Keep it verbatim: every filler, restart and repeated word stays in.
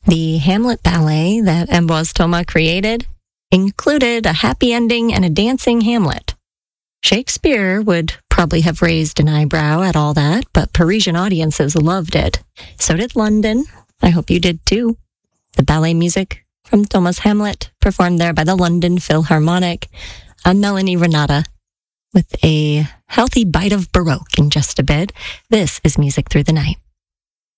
The Hamlet ballet that Ambroise Thomas created included a happy ending and a dancing Hamlet. Shakespeare would probably have raised an eyebrow at all that, but Parisian audiences loved it. So did London. I hope you did too. The ballet music from Thomas' Hamlet, performed there by the London Philharmonic. I'm Melanie Renata with a healthy bite of Baroque in just a bit. This is Music Through the Night.